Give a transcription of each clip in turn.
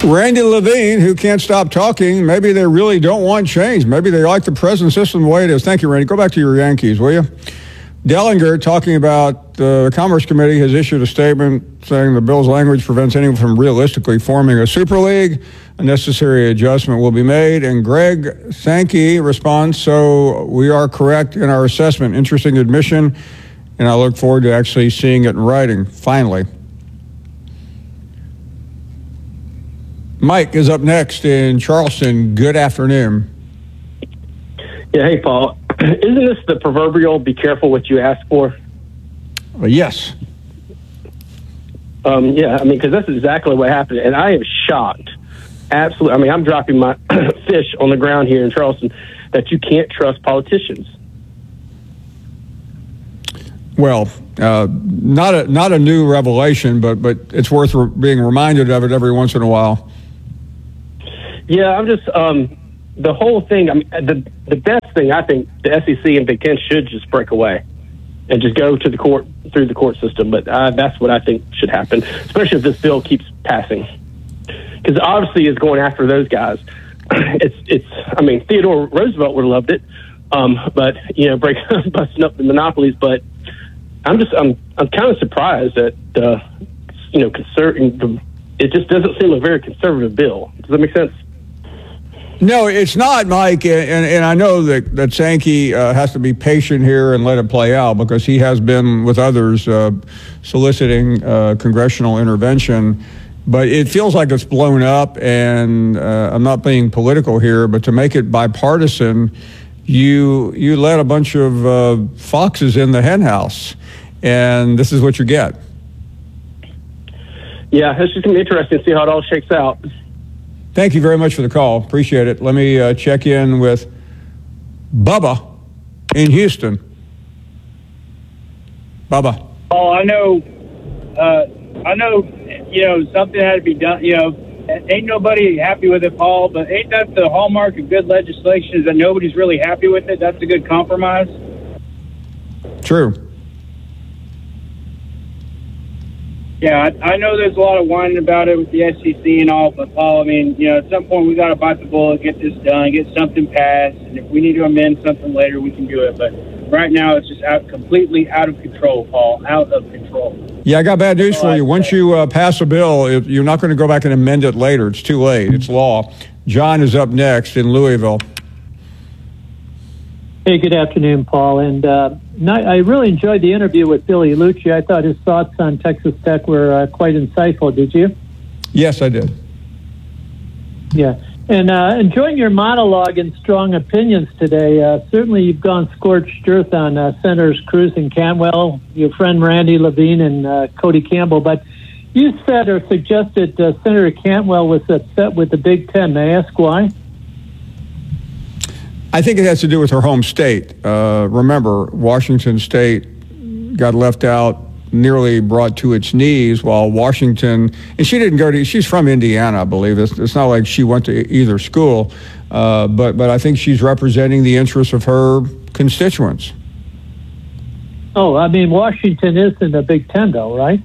Randy Levine, who can't stop talking, maybe they really don't want change. Maybe they like the present system the way it is. Thank you, Randy. Go back to your Yankees, will you? Dellinger, talking about the Commerce Committee, has issued a statement saying the bill's language prevents anyone from realistically forming a super league. A necessary adjustment will be made. And Greg Sankey responds, so we are correct in our assessment. Interesting admission, and I look forward to actually seeing it in writing, finally. Mike is up next in Charleston. Good afternoon. Yeah, hey, Paul. Isn't this the proverbial be careful what you ask for? Yes. Yeah, I mean, because that's exactly what happened. And I am shocked. Absolutely. I mean, I'm dropping my fish on the ground here in Charleston that you can't trust politicians. Well, not a new revelation, but it's worth being reminded of it every once in a while. Yeah, I'm just the whole thing. I mean, the best thing I think the SEC and Big Ten should just break away and just go to the court through the court system. But that's what I think should happen, especially if this bill keeps passing, because obviously it's going after those guys. It's. I mean, Theodore Roosevelt would have loved it, but busting up the monopolies. But I'm kind of surprised that it just doesn't seem a very conservative bill. Does that make sense? No, it's not, Mike, and I know that Sankey has to be patient here and let it play out, because he has been with others soliciting congressional intervention. But it feels like it's blown up, and I'm not being political here, but to make it bipartisan, you let a bunch of foxes in the hen house, and this is what you get. Yeah, it's just going to be interesting to see how it all shakes out. Thank you very much for the call. Appreciate it. Let me check in with Bubba in Houston. Bubba. Oh, I know, something had to be done. Ain't nobody happy with it, Paul, but ain't that the hallmark of good legislation, is that nobody's really happy with it? That's a good compromise. True. Yeah, I know there's a lot of whining about it with the SEC and all, but Paul, I mean, at some point we got to bite the bullet, get this done, get something passed, and if we need to amend something later, we can do it. But right now, it's just completely out of control, Paul, out of control. Yeah, I got bad news for you. Once you pass a bill, you're not going to go back and amend it later. It's too late. It's law. John is up next in Louisville. Hey, good afternoon, Paul. And I really enjoyed the interview with Billy Lucci. I thought his thoughts on Texas Tech were quite insightful. Did you? Yes, I did. Yeah. And enjoying your monologue and strong opinions today. Certainly you've gone scorched earth on Senators Cruz and Cantwell, your friend Randy Levine and Cody Campbell. But you said or suggested Senator Cantwell was upset with the Big Ten. May I ask why? I think it has to do with her home state. Remember, Washington State got left out, nearly brought to its knees, while Washington, and she didn't go to, she's from Indiana, I believe. It's not like she went to either school, but I think she's representing the interests of her constituents. Oh, I mean, Washington is in the Big Ten, though, right?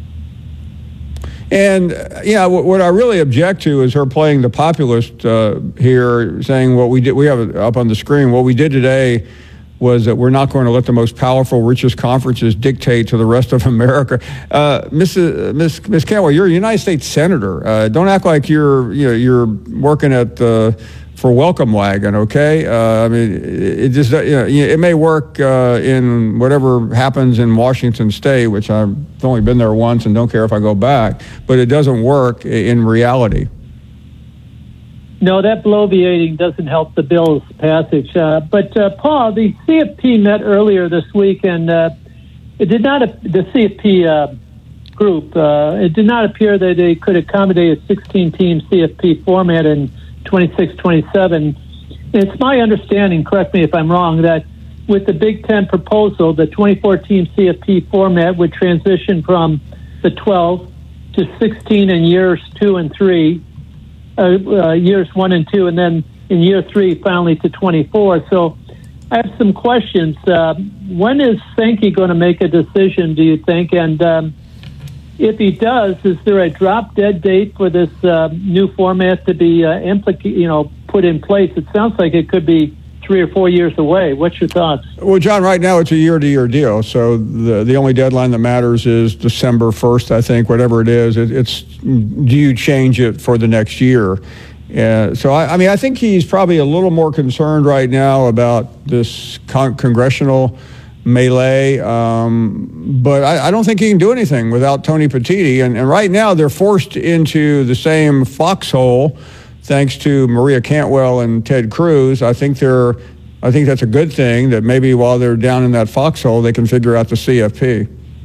And, what I really object to is her playing the populist here, saying what we did, we have it up on the screen, what we did today was that we're not going to let the most powerful, richest conferences dictate to the rest of America. Miss Cantwell, you're a United States Senator. Don't act like you're working for Welcome Wagon, okay? I mean, it just, it may work in whatever happens in Washington State, which I've only been there once and don't care if I go back, but it doesn't work in reality. No, that bloviating doesn't help the bill's passage. But Paul, the CFP met earlier this week, and it did not, the CFP group, it did not appear that they could accommodate a 16-team CFP format in 26-27. It's my understanding, correct me if I'm wrong, that with the Big Ten proposal, the 24-team CFP format would transition from the 12 to 16 in years 2 and 3, years 1 and 2, and then in year 3 finally to 24. So I have some questions. When is Sankey going to make a decision, do you think? And if he does, is there a drop-dead date for this new format to be put in place? It sounds like it could be 3 or 4 years away. What's your thoughts? Well, John, right now it's a year-to-year deal, so the only deadline that matters is December 1st, I think, whatever it is. It's do you change it for the next year? So, I think he's probably a little more concerned right now about this congressional melee, but I don't think he can do anything without Tony Petitti. And right now they're forced into the same foxhole thanks to Maria Cantwell and Ted Cruz. I think that's a good thing, that maybe while they're down in that foxhole, they can figure out the CFP.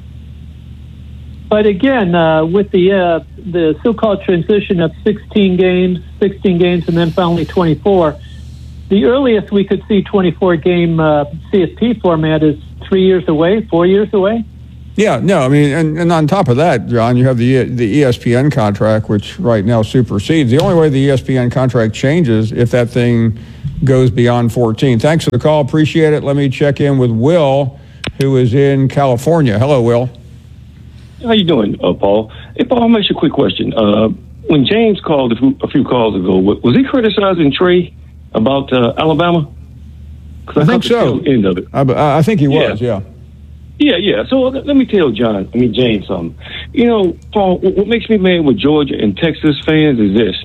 But again, with the so-called transition of 16 games, and then finally 24, the earliest we could see 24-game CFP format is 3 years away, 4 years away. Yeah, no, I mean, and on top of that, John, you have the ESPN contract, which right now supersedes. The only way the ESPN contract changes if that thing goes beyond 14. Thanks for the call. Appreciate it. Let me check in with Will, who is in California. Hello, Will. How you doing, Paul? Hey, Paul, I'll ask you a quick question. When James called a few calls ago, was he criticizing Trey about Alabama? I think so. End of it. I think he was, yeah. Yeah. So let me tell James something. Paul, what makes me mad with Georgia and Texas fans is this.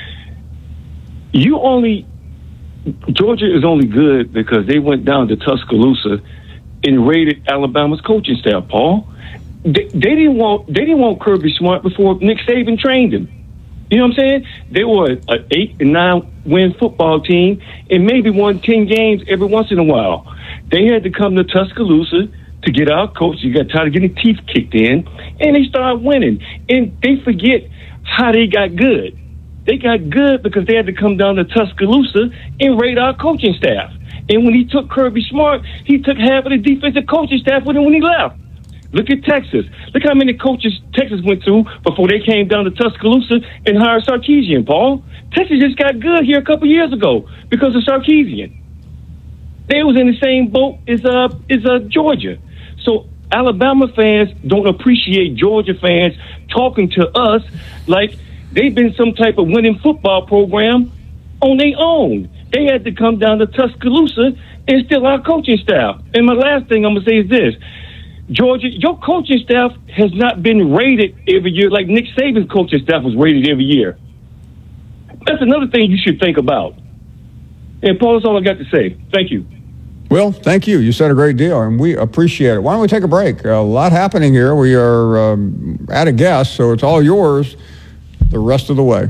Georgia is only good because they went down to Tuscaloosa and raided Alabama's coaching staff, Paul. They didn't want Kirby Smart before Nick Saban trained him. You know what I'm saying? They were an 8 and 9 win football team and maybe won 10 games every once in a while. They had to come to Tuscaloosa to get our coach. You got tired of getting teeth kicked in, and they started winning. And they forget how they got good. They got good because they had to come down to Tuscaloosa and raid our coaching staff. And when he took Kirby Smart, he took half of the defensive coaching staff with him when he left. Look at Texas. Look how many coaches Texas went through before they came down to Tuscaloosa and hired Sarkisian, Paul. Texas just got good here a couple years ago because of Sarkisian. They was in the same boat as Georgia. So Alabama fans don't appreciate Georgia fans talking to us like they've been some type of winning football program on their own. They had to come down to Tuscaloosa and steal our coaching staff. And my last thing I'm going to say is this. Georgia, your coaching staff has not been rated every year like Nick Saban's coaching staff was rated every year. That's another thing you should think about. And Paul, that's all I got to say. Thank you. Well, thank you. You said a great deal, and we appreciate it. Why don't we take a break? A lot happening here. We are at a guest, so it's all yours the rest of the way.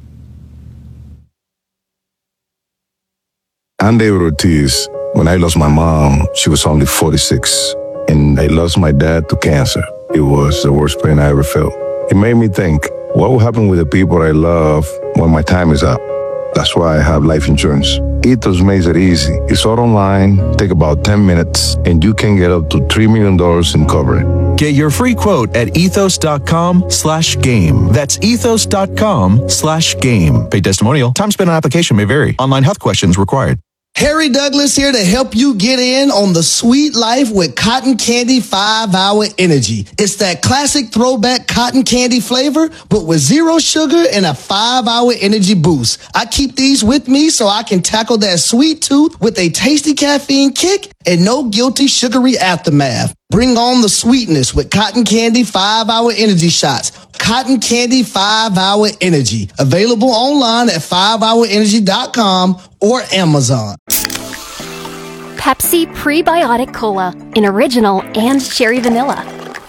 I'm David Ortiz. When I lost my mom, she was only 46. And I lost my dad to cancer. It was the worst pain I ever felt. It made me think, what will happen with the people I love when my time is up? That's why I have life insurance. Ethos makes it easy. It's all online, take about 10 minutes, and you can get up to $3 million in coverage. Get your free quote at ethos.com/game. That's ethos.com/game. Paid testimonial. Time spent on application may vary. Online health questions required. Harry Douglas here to help you get in on the sweet life with Cotton Candy 5-Hour Energy. It's that classic throwback cotton candy flavor, but with 0 sugar and a 5-hour energy boost. I keep these with me so I can tackle that sweet tooth with a tasty caffeine kick and no guilty sugary aftermath. Bring on the sweetness with Cotton Candy 5-Hour Energy Shots. Cotton Candy 5-Hour Energy. Available online at 5hourenergy.com or Amazon. Pepsi Prebiotic Cola in original and cherry vanilla.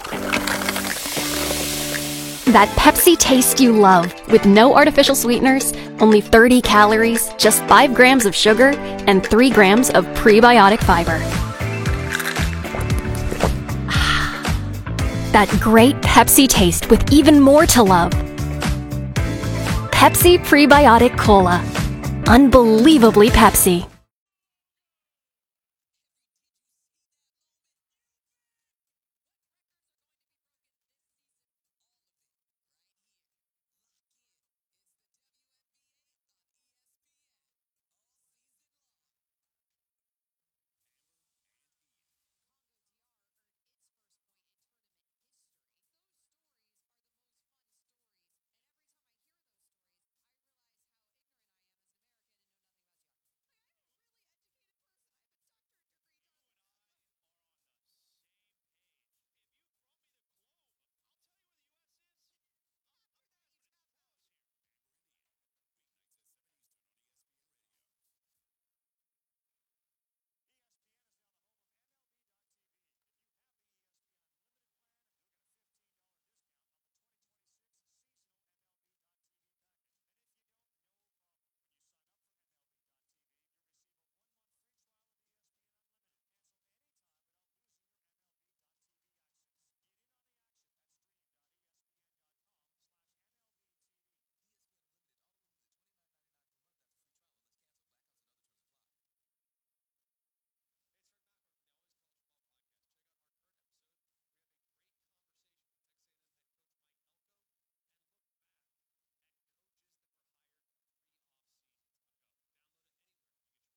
That Pepsi taste you love with no artificial sweeteners, only 30 calories, just 5 grams of sugar, and 3 grams of prebiotic fiber. That great Pepsi taste with even more to love. Pepsi Prebiotic Cola. Unbelievably Pepsi.